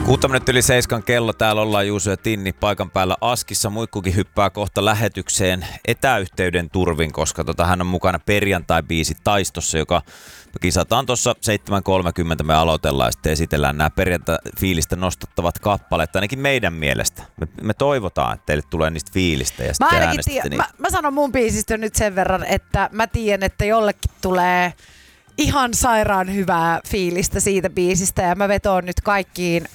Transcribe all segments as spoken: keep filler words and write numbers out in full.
Kuutta minuuttia yli seiskan kello. Täällä ollaan Juuso ja Tinni paikan päällä Askissa. Muikkukin hyppää kohta lähetykseen etäyhteyden turvin, koska tota, hän on mukana perjantai-biisi Taistossa, joka me kisataan tuossa seitsemän kolmekymmentä. Me aloitellaan ja sitten esitellään nämä perjantai-fiilistä nostattavat kappaleet, ainakin meidän mielestä. Me, me toivotaan, että teille tulee niistä fiilistä ja sitten äänestätte niitä. Mä, mä sanon mun biisistä nyt sen verran, että mä tiedän, että jollekin tulee ihan sairaan hyvää fiilistä siitä biisistä ja mä vetoon nyt kaikkiin.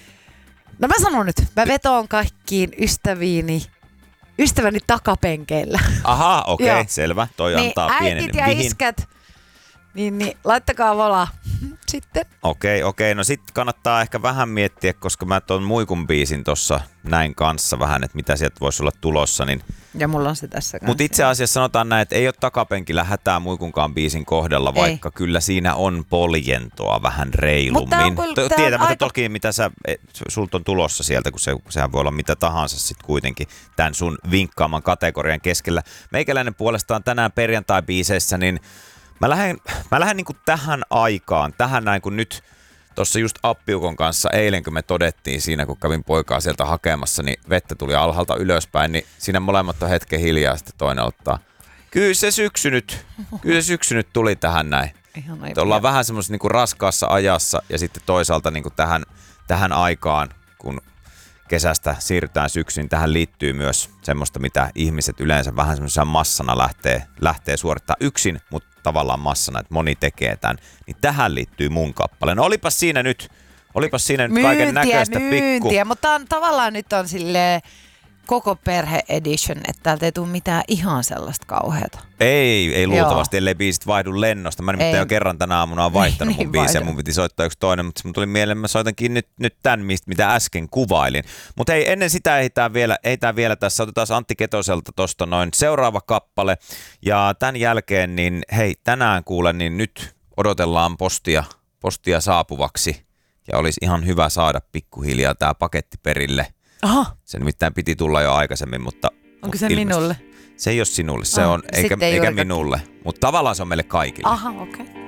No mä sanon nyt, mä vetoon kaikkiin ystäviini, ystäväni takapenkeillä. Aha, okei, okay, selvä. Toi niin antaa pienen äitit ja vihin. iskät, niin, niin laittakaa vola sitten. Okei, okay, okei. Okay. No sit kannattaa ehkä vähän miettiä, koska mä ton Muikun biisin tossa näin kanssa vähän, että mitä sieltä voisi olla tulossa. Niin... Ja mulla on se tässä kanssa. Mutta itse asiassa sanotaan näin, että ei ole takapenkillä hätää Muikunkaan biisin kohdalla, vaikka ei. Kyllä siinä on poljentoa vähän reilummin. T- Tietämättä aika... toki, mitä sä, sulta on tulossa sieltä, kun se, sehän voi olla mitä tahansa sit kuitenkin tämän sun vinkkaaman kategorian keskellä. Meikäläinen puolestaan tänään perjantai-biiseissä, niin Mä lähden, mä lähden niin kuin tähän aikaan, tähän näin kun nyt tuossa just Appiukon kanssa eilen, kun me todettiin siinä, kun kävin poikaa sieltä hakemassa, niin vettä tuli alhaalta ylöspäin, niin siinä molemmat on hetken hiljaa, sitten toinen ottaa. Kyllä se syksy nyt, kyllä se syksy nyt tuli tähän näin. Ollaan vähän semmoisessa niin kuin raskaassa ajassa ja sitten toisaalta niin kuin tähän, tähän aikaan, kun kesästä siirrytään syksyyn, tähän liittyy myös semmoista, mitä ihmiset yleensä vähän semmoisena massana lähtee, lähtee suorittaa yksin, mutta tavallaan massana, että moni tekee tämän, niin tähän liittyy mun kappale. No olipas siinä nyt, olipas siinä nyt kaiken näköistä pikku. Myyntiä, mutta on, tavallaan nyt on silleen koko perhe edition, että täältä ei tule mitään ihan sellaista kauheata. Ei, ei luultavasti, ellei biisit vaihdu lennosta. Mä nimittäin jo kerran tänä aamuna oon vaihtanut niin, mun biisiä, mun piti soittaa yksi toinen, mutta mun tuli mieleen, mä soitankin nyt, nyt tämän, mitä äsken kuvailin. Mutta hei, ennen sitä ehditään vielä, ehditään vielä tässä, otetaan Antti Ketoselta tosta noin seuraava kappale. Ja tämän jälkeen, niin hei, tänään kuulen, niin nyt odotellaan postia, postia saapuvaksi. Ja olisi ihan hyvä saada pikkuhiljaa tää paketti perille. Aha. Se nimittäin piti tulla jo aikaisemmin, mutta... Onko se ilmeisesti minulle? Se ei ole sinulle, se ah, on, eikä, eikä minulle, mutta tavallaan se on meille kaikille. Aha, okei. Okay.